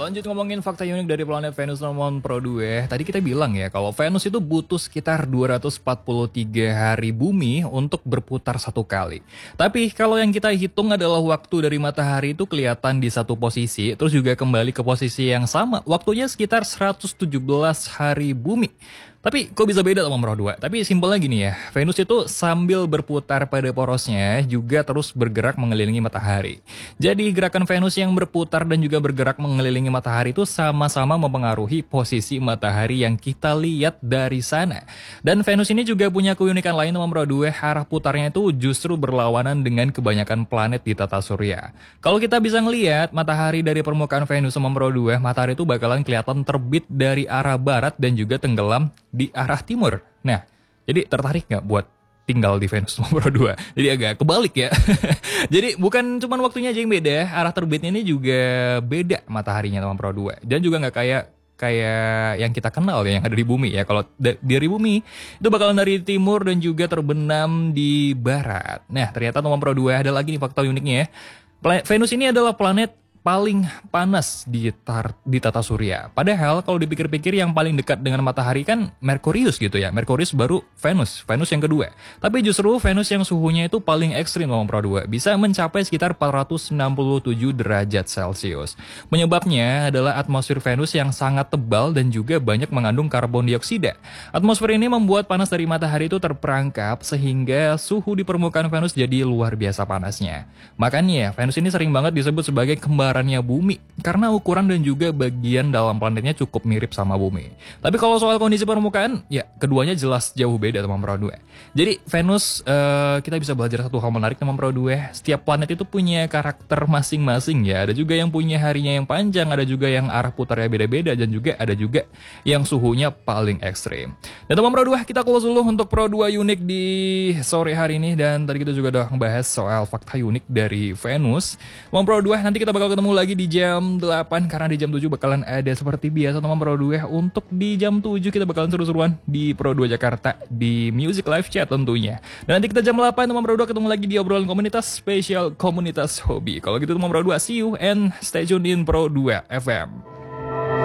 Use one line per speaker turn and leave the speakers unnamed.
Lanjut ngomongin fakta unik dari planet Venus nomor Pro 2. Tadi kita bilang ya kalau Venus itu butuh sekitar 243 hari bumi untuk berputar satu kali. Tapi kalau yang kita hitung adalah waktu dari matahari itu kelihatan di satu posisi, terus juga kembali ke posisi yang sama, waktunya sekitar 117 hari bumi. Tapi kok bisa beda sama Pro 2? Tapi simpelnya gini ya, Venus itu sambil berputar pada porosnya juga terus bergerak mengelilingi matahari. Jadi gerakan Venus yang berputar dan juga bergerak mengelilingi matahari itu sama-sama mempengaruhi posisi matahari yang kita lihat dari sana. Dan Venus ini juga punya keunikan lain sama Pro 2, arah putarnya itu justru berlawanan dengan kebanyakan planet di tata surya. Kalau kita bisa ngelihat matahari dari permukaan Venus sama Pro 2, matahari itu bakalan kelihatan terbit dari arah barat dan juga tenggelam di arah timur. Nah, jadi tertarik nggak buat tinggal di Venus nomor 2? Jadi agak kebalik ya. Jadi bukan cuma waktunya aja yang beda, arah terbitnya ini juga beda mataharinya nomor 2. Dan juga nggak kayak yang kita kenal ya, yang ada di bumi ya. Kalau dari bumi itu bakalan dari timur dan juga terbenam di barat. Nah, ternyata nomor 2 ada lagi nih fakta uniknya ya. Venus ini adalah planet paling panas di tata surya. Padahal kalau dipikir-pikir yang paling dekat dengan matahari kan Merkurius gitu ya. Merkurius baru Venus yang kedua. Tapi justru Venus yang suhunya itu paling ekstrim nomor 2, bisa mencapai sekitar 467 derajat Celcius. Penyebabnya adalah atmosfer Venus yang sangat tebal dan juga banyak mengandung karbon dioksida. Atmosfer ini membuat panas dari matahari itu terperangkap sehingga suhu di permukaan Venus jadi luar biasa panasnya. Makanya Venus ini sering banget disebut sebagai kembarannya bumi karena ukuran dan juga bagian dalam planetnya cukup mirip sama bumi. Tapi kalau soal kondisi permukaan, ya keduanya jelas jauh beda sama Pro 2. Jadi Venus, kita bisa belajar satu hal menarik sama Pro 2. Setiap planet itu punya karakter masing-masing ya. Ada juga yang punya harinya yang panjang, ada juga yang arah putarnya beda-beda, dan juga ada juga yang suhunya paling ekstrim. Dan teman Pro 2, kita close dulu untuk Pro 2 unik di sore hari ini. Dan tadi kita juga udah ngebahas soal fakta unik dari Venus. Teman Pro 2, nanti kita bakal ketemu lagi di jam 8, karena di jam 7 bakalan ada seperti biasa teman Pro 2. Untuk di jam 7 kita bakalan seru-seruan di Pro 2 Jakarta di Music Live Chat tentunya. Dan nanti kita jam 8 teman Pro 2 ketemu lagi di obrolan komunitas spesial komunitas hobi. Kalau gitu teman Pro 2, see you and stay tune in Pro 2 FM.